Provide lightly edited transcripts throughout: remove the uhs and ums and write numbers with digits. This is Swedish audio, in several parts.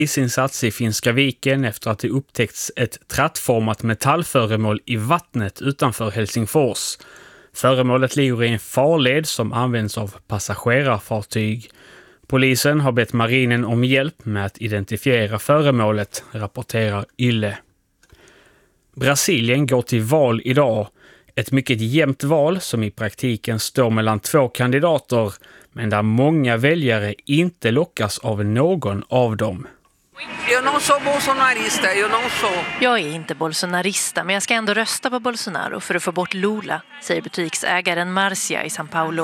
räddningsinsats i Finska viken efter att det upptäckts ett trattformat metallföremål i vattnet utanför Helsingfors. Föremålet ligger i en farled som används av passagerarfartyg. Polisen har bett marinen om hjälp med att identifiera föremålet, rapporterar Yle. Brasilien går till val idag. Ett mycket jämnt val som i praktiken står mellan två kandidater, men där många väljare inte lockas av någon av dem. Jag är inte bolsonarista, men jag ska ändå rösta på Bolsonaro för att få bort Lula, säger butiksägaren Marcia i São Paulo.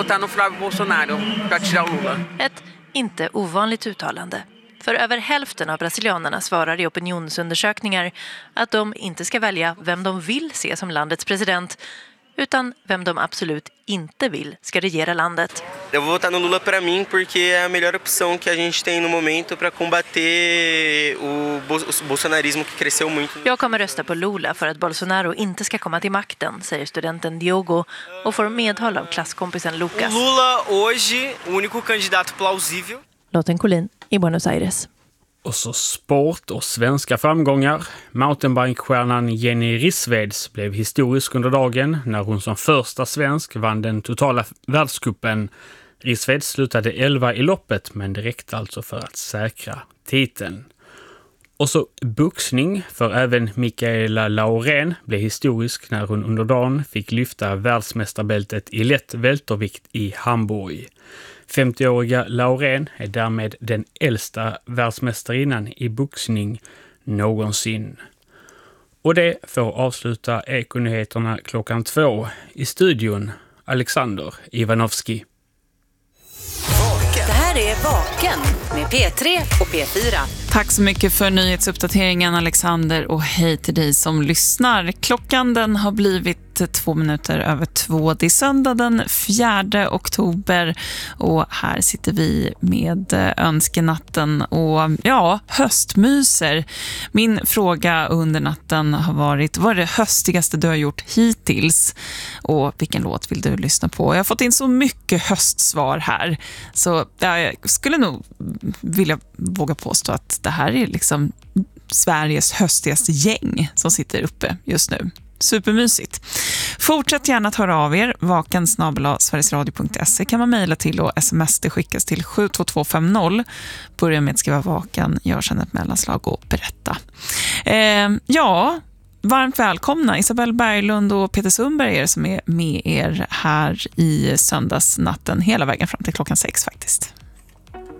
Ett inte ovanligt uttalande. För över hälften av brasilianerna svarar i opinionsundersökningar att de inte ska välja vem de vill se som landets president, utan vem de absolut inte vill ska regera landet. Jag vou votar no Lula para mim porque é a melhor opção que a gente tem no momento para combater o bolsonarismo que cresceu muito. Jag kommer rösta på Lula för att Bolsonaro inte ska komma till makten, säger studenten Diogo och får medhåll av klasskompisen Lucas. Lula hoje o único candidato plausível. Lotten Collin i Buenos Aires. Och så sport och svenska framgångar. Mountainbikestjärnan Jenny Rissveds blev historisk under dagen när hon som första svensk vann den totala världscupen. Rissveds slutade 11 i loppet, men det räckte alltså för att säkra titeln. Och så boxning, för även Mikaela Laurén blev historisk när hon under dagen fick lyfta världsmästarbältet i lätt vältervikt i Hamburg. 50-åriga Laurén är därmed den äldsta världsmästarinnan i boxning någonsin. Och det får avsluta Ekonyheterna 2:00. I studion Alexander Ivanovski. Det här är Vaken med P3 och P4. Tack så mycket för nyhetsuppdateringen, Alexander, och hej till dig som lyssnar. Klockan den har blivit 2 minuter över 2. Det är söndag den 4 oktober och här sitter vi med önskenatten och höstmyser. Min fråga under natten har varit: vad är det höstigaste du har gjort hittills? Och vilken låt vill du lyssna på? Jag har fått in så mycket höstsvar här, så jag skulle nog vilja våga påstå att det här är liksom Sveriges höstigaste gäng som sitter uppe just nu. Supermysigt. Fortsätt gärna att höra av er. vaken@sverigesradio.se kan man mejla till och sms det skickas till 72250. Börja med att skriva vaken, gör sedan ett mellanslag och berätta. Varmt välkomna Isabel Berglund och Peter Sundberg som är med er här i söndagsnatten hela vägen fram till klockan 6 faktiskt.